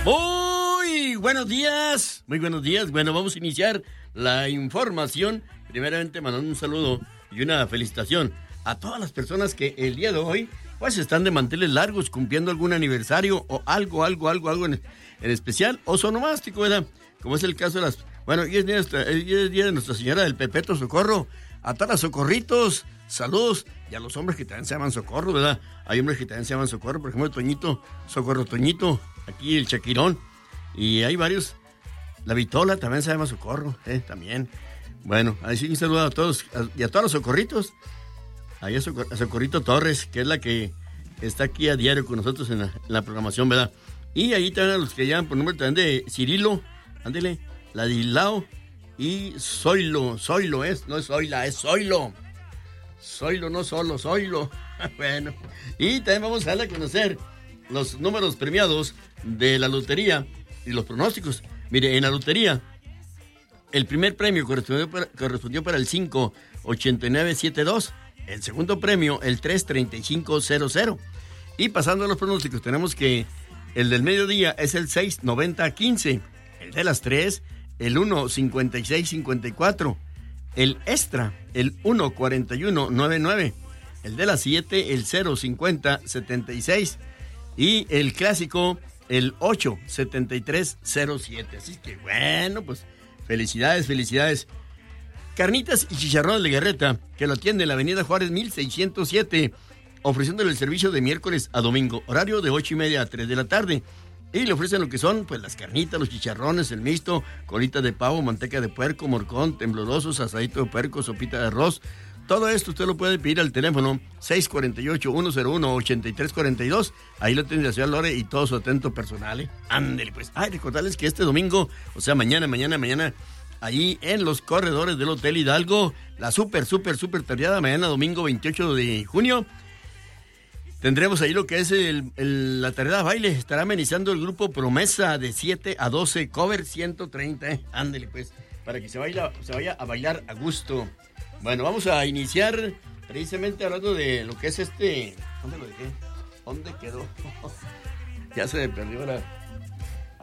Muy buenos días, muy buenos días. Bueno, vamos a iniciar la información. Primeramente mandando un saludo y una felicitación a todas las personas que el día de hoy pues están de manteles largos cumpliendo algún aniversario o algo en especial o sonomástico, ¿verdad? Como es el caso de las... Bueno, hoy es día de Nuestra Señora del Perpetuo Socorro. A todas las socorritos, saludos. Y a los hombres que también se llaman Socorro, ¿verdad? Hay hombres que también se llaman Socorro. Por ejemplo, Toñito, Socorro Toñito. Aquí el Chaquirón. Y hay varios. La Vitola también se llama Socorro, también. Bueno, así un saludo a todos y a todos los socorritos. Ahí a Socorrito Torres, que es la que está aquí a diario con nosotros en la programación, ¿verdad? Y ahí también a los que llaman por número también de Cirilo, ándele, Ladilao y Zoilo es, no es Zoila, es Zoilo. Zoilo, no solo, Zoilo. Bueno, y también vamos a darle a conocer los números premiados de la lotería y los pronósticos. Mire, en la lotería, el primer premio correspondió para el 58972, el segundo premio, el 33500. Y pasando a los pronósticos, tenemos que el del mediodía es el 69015, el de las 3, el 15654, el extra, el 14199, el de las 7, el 05076 y el clásico, el 87307. Así que bueno, pues felicidades. Carnitas y Chicharrones Legarreta, que lo atiende en la avenida Juárez 1607, ofreciéndole el servicio de miércoles a domingo, horario de 8:30 a 3 de la tarde. Y le ofrecen lo que son, pues, las carnitas, los chicharrones, el mixto, colita de pavo, manteca de puerco, morcón, temblorosos, asadito de puerco, sopita de arroz. Todo esto usted lo puede pedir al teléfono 648-101-8342. Ahí lo tiene la señora Lore y todo su atento personal, Ándele, pues. Recordarles que este domingo, o sea, mañana, ahí en los corredores del Hotel Hidalgo, la súper tardeada, mañana domingo 28 de junio, tendremos ahí lo que es la tardeada baile. Estará amenizando el grupo Promesa de 7 a 12, cover 130, Ándele, pues, para que se vaya a bailar a gusto. Bueno, vamos a iniciar precisamente hablando de lo que es ¿dónde lo dejé? ¿Dónde quedó? Ya se me perdió la...